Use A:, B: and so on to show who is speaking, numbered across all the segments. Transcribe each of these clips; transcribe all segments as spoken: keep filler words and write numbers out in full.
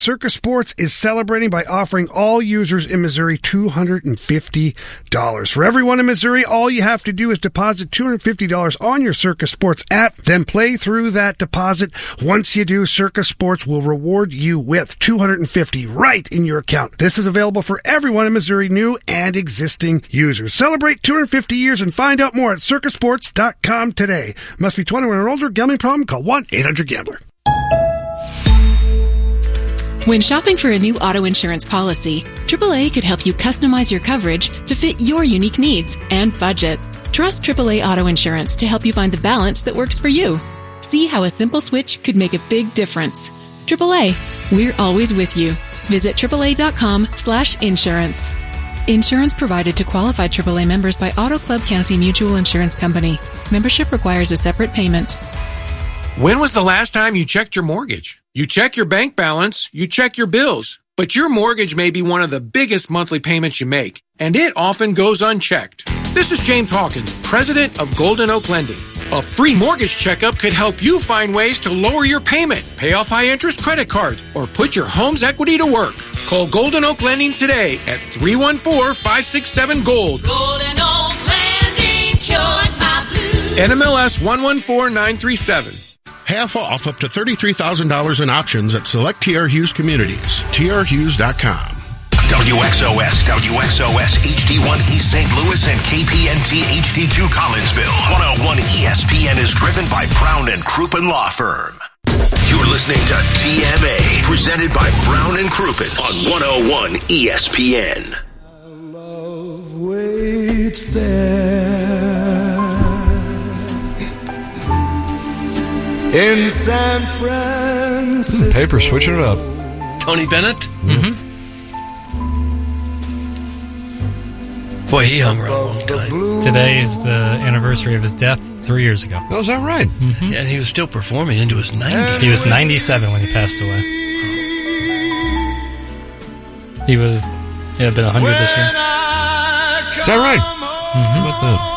A: Circa Sports is celebrating by offering all users in Missouri two hundred fifty dollars. For everyone in Missouri, all you have to do is deposit two hundred fifty dollars on your Circa Sports app, then play through that deposit. Once you do, Circa Sports will reward you with two hundred fifty dollars right in your account. This is available for everyone in Missouri, new and existing users. Celebrate two hundred fifty years and find out more at circa sports dot com today. Must be twenty-one or older. Gambling problem? Call one eight hundred gambler.
B: When shopping for a new auto insurance policy, triple A could help you customize your coverage to fit your unique needs and budget. Trust triple A Auto Insurance to help you find the balance that works for you. See how a simple switch could make a big difference. triple A, we're always with you. Visit triple A dot com slash insurance. Insurance provided to qualified triple A members by Auto Club County Mutual Insurance Company. Membership requires a separate payment.
C: When was the last time you checked your mortgage? You check your bank balance, you check your bills, but your mortgage may be one of the biggest monthly payments you make, and it often goes unchecked. This is James Hawkins, president of Golden Oak Lending. A free mortgage checkup could help you find ways to lower your payment, pay off high-interest credit cards, or put your home's equity to work. Call Golden Oak Lending today at three one four, five six seven, GOLD.
D: Golden Oak Lending, cured my blues.
C: N M L S one one four nine three seven.
E: Half off up to thirty-three thousand dollars in options at select T R Hughes communities. T R Hughes dot com.
F: W X O S, W X O S, H D one East Saint Louis, and K P N T H D two Collinsville. one oh one E S P N is driven by Brown and Crouppen Law Firm. You're listening to T M A, presented by Brown and Crouppen on one oh one E S P N.
G: Love waits there in San Francisco.
H: Paper switching it up.
I: Tony Bennett?
H: Mm-hmm.
I: Boy, he hung around a long time.
J: Today is the anniversary of his death three years ago.
H: Oh, is that right?
J: Mm-hmm.
I: Yeah, and he was still performing into his nineties.
J: He was ninety-seven when he passed away. He was, yeah, been one hundred this year.
H: Is that right?
J: Mm-hmm.
H: How about that?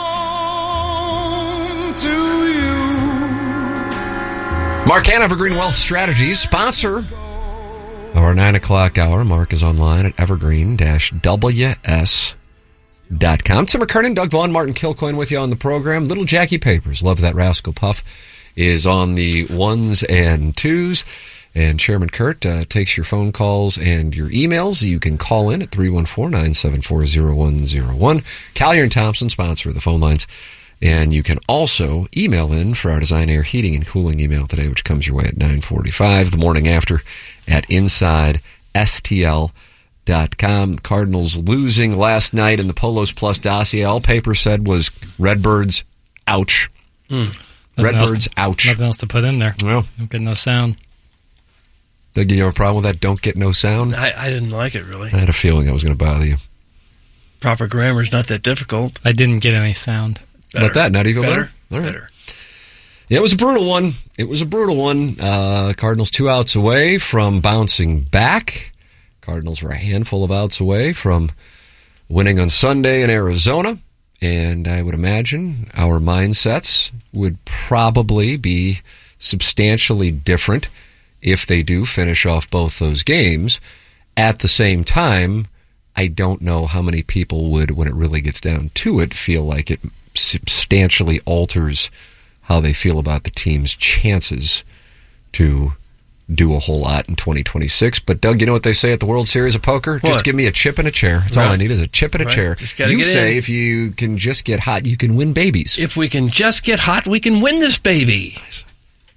H: Marcan Evergreen Wealth Strategies, sponsor of our nine o'clock hour. Mark is online at evergreen dash W S dot com. Tim McKernan, Doug Vaughn, Martin Kilcoyne with you on the program. Little Jackie Papers, love that Rascal Puff, is on the ones and twos. And Chairman Kurt uh, takes your phone calls and your emails. You can call in at three one four, nine seven four, zero one zero one. Collier and Thompson sponsor the phone lines. And you can also email in for our Design Air Heating and Cooling email today, which comes your way at nine forty-five. The morning after at inside S T L dot com. Cardinals losing last night in the Polos Plus dossier. All paper said was Redbirds, ouch.
J: Mm.
H: Redbirds,
J: to,
H: ouch.
J: Nothing else to put in there.
H: Well,
J: don't get no sound.
H: Doug, you have a problem with that? Don't get no sound?
I: I, I didn't like it, really.
H: I had a feeling that was going to bother you.
I: Proper grammar is not that difficult.
J: I didn't get any sound.
H: Better. About that? Not even
I: better?
H: better? All right.
I: Better.
H: Yeah, it was a brutal one. It was a brutal one. Uh, Cardinals two outs away from bouncing back. Cardinals were a handful of outs away from winning on Sunday in Arizona. And I would imagine our mindsets would probably be substantially different if they do finish off both those games. At the same time, I don't know how many people would, when it really gets down to it, feel like it substantially alters how they feel about the team's chances to do a whole lot in twenty twenty-six. But, Doug, you know what they say at the World Series of Poker?
I: What?
H: Just give me a chip and a chair. That's right. All I need is a chip and a
I: right.
H: chair.
I: Just gotta
H: you
I: get
H: say
I: in.
H: If you can just get hot, you can win babies.
I: If we can just get hot, we can win this baby.
H: Nice.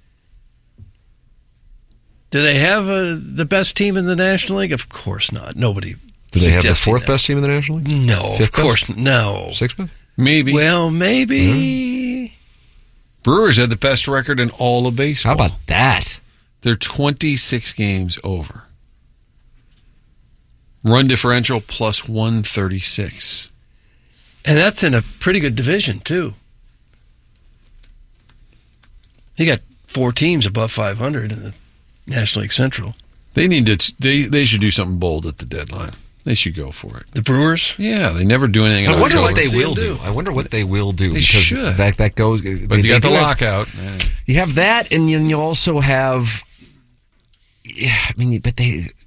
I: Do they have uh, the best team in the National League? Of course not. Nobody.
H: Do they have the fourth
I: that.
H: best team in the National League?
I: No,
H: Fifth
I: of course
H: best?
I: no.
H: Sixth best?
K: Maybe.
I: Well, maybe.
K: Mm. Brewers had the best record in all of baseball.
H: How about that?
K: They're twenty-six games over. Run differential plus one thirty-six.
I: And that's in a pretty good division, too. You got four teams above five hundred in the National League Central.
K: They need to. They they should do something bold at the deadline. They should go for it.
I: The Brewers?
K: Yeah, they never do anything.
H: I wonder
K: October.
H: what they will do. I wonder what they will do.
K: They
H: because
K: should.
H: That, that goes.
K: But
H: they,
K: you got the
H: have,
K: lockout.
H: You have that, and then you also have. yeah, I mean, but they